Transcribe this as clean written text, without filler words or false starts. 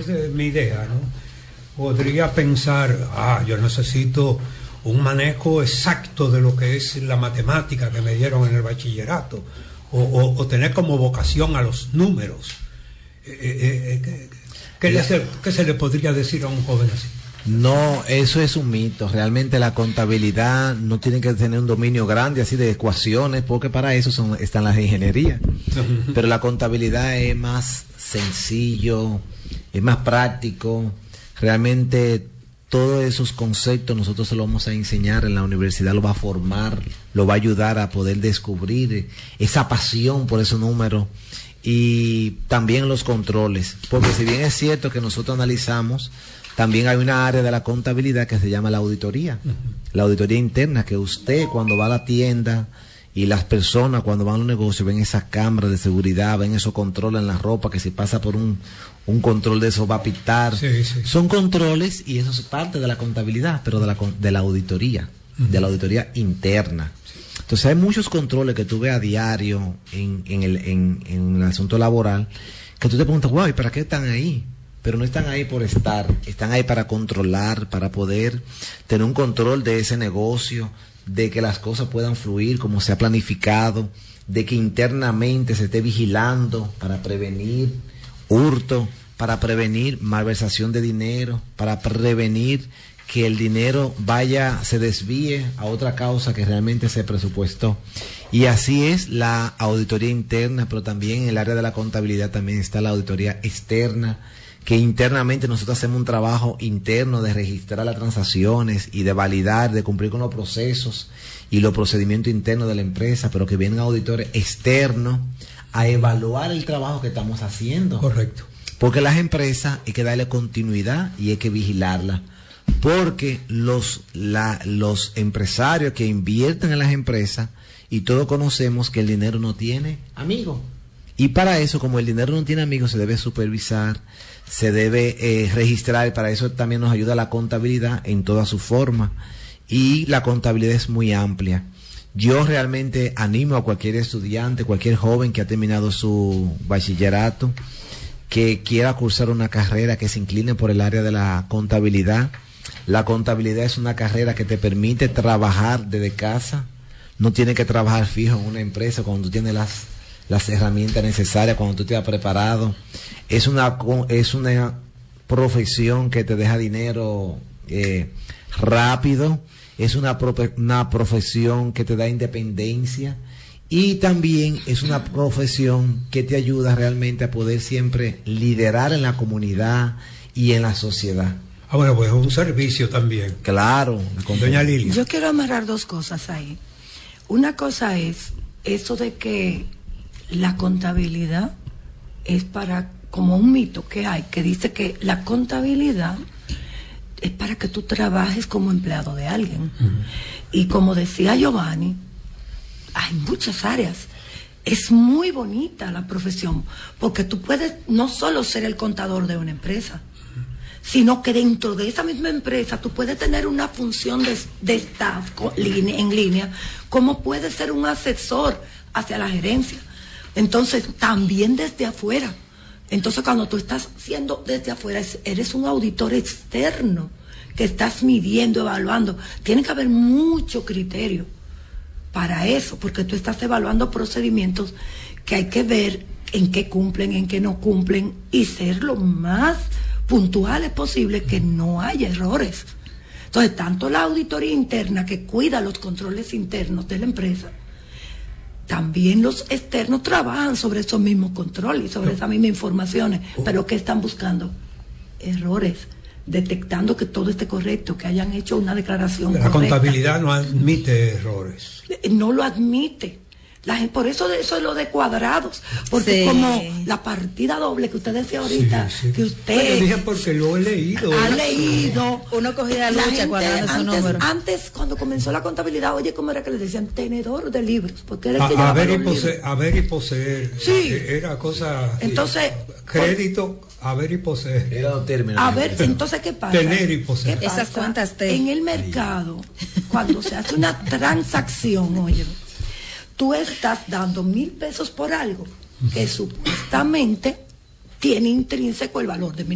es mi idea, ¿no? Podría pensar, yo necesito un manejo exacto de lo que es la matemática que me dieron en el bachillerato, o tener como vocación a los números. ¿Qué se le podría decir a un joven así? No, eso es un mito. Realmente la contabilidad no tiene que tener un dominio grande así de ecuaciones, porque para eso están las ingenierías. Pero la contabilidad es más sencillo, es más práctico. Realmente todos esos conceptos nosotros se los vamos a enseñar en la universidad, lo va a formar, lo va a ayudar a poder descubrir esa pasión por esos números. Y también los controles, porque si bien es cierto que nosotros analizamos, también hay una área de la contabilidad que se llama la auditoría. La auditoría interna, que usted cuando va a la tienda y las personas cuando van a los negocios ven esas cámaras de seguridad, ven esos controles en la ropa, que si pasa por un control de eso va a pitar. Sí. Son controles y eso es parte de la contabilidad, pero de la auditoría, de la auditoría interna. Entonces hay muchos controles que tú ves a diario en el asunto laboral, que tú te preguntas, ¿y para qué están ahí? Pero no están ahí por estar, están ahí para controlar, para poder tener un control de ese negocio, de que las cosas puedan fluir como se ha planificado, de que internamente se esté vigilando para prevenir hurto, para prevenir malversación de dinero, para prevenir que el dinero se desvíe a otra causa que realmente se presupuestó. Y así es la auditoría interna, pero también en el área de la contabilidad también está la auditoría externa, que internamente nosotros hacemos un trabajo interno de registrar las transacciones y de validar, de cumplir con los procesos y los procedimientos internos de la empresa, pero que vienen auditores externos a evaluar el trabajo que estamos haciendo. Correcto. Porque las empresas hay que darle continuidad y hay que vigilarlas. Porque los empresarios que invierten en las empresas, y todos conocemos que el dinero no tiene amigos. Y para eso, como el dinero no tiene amigos, se debe supervisar, se debe registrar, y para eso también nos ayuda la contabilidad en toda su forma. Y la contabilidad es muy amplia. Yo realmente animo a cualquier estudiante, cualquier joven que ha terminado su bachillerato, que quiera cursar una carrera, que se incline por el área de la contabilidad. La contabilidad es una carrera que te permite trabajar desde casa. No tienes que trabajar fijo en una empresa cuando tú tienes las herramientas necesarias, cuando tú te has preparado. Es una profesión que te deja dinero rápido. Es una profesión que te da independencia. Y también es una profesión que te ayuda realmente a poder siempre liderar en la comunidad y en la sociedad. Bueno, pues es un servicio también. Claro. Doña Lilia. Yo quiero amarrar dos cosas ahí. Una cosa es eso de que la contabilidad es como un mito que hay, que dice que la contabilidad es para que tú trabajes como empleado de alguien. Y como decía Giovanni, hay muchas áreas. Es muy bonita la profesión, porque tú puedes no solo ser el contador de una empresa, sino que dentro de esa misma empresa tú puedes tener una función de staff en línea, como puede ser un asesor hacia la gerencia. Entonces, también desde afuera. Entonces, cuando tú estás siendo desde afuera, eres un auditor externo, que estás midiendo, evaluando. Tiene que haber mucho criterio para eso, porque tú estás evaluando procedimientos que hay que ver en qué cumplen, en qué no cumplen, y ser lo más puntuales posible, que no haya errores. Entonces, tanto la auditoría interna, que cuida los controles internos de la empresa, también los externos trabajan sobre esos mismos controles y sobre esas mismas informaciones, pero que están buscando errores, detectando que todo esté correcto, que hayan hecho una declaración correcta. La contabilidad no admite errores. No lo admite. Por eso es lo de cuadrados, porque como la partida doble que usted decía ahorita, que usted... Bueno, dije porque lo he leído. Ha leído. Uno cogía lucha cuadrando esos números. Antes, cuando comenzó la contabilidad, oye, ¿cómo era que le decían? Tenedor de libros, porque era el que haber y poseer. Sí. Era cosa... Entonces... Crédito, haber y poseer. Era los términos. A ver, entonces, ¿qué pasa? Tener y poseer. Esas cuentas en el mercado, cuando se hace una transacción, oye, tú estás dando 1,000 pesos por algo que supuestamente tiene intrínseco el valor de 1,000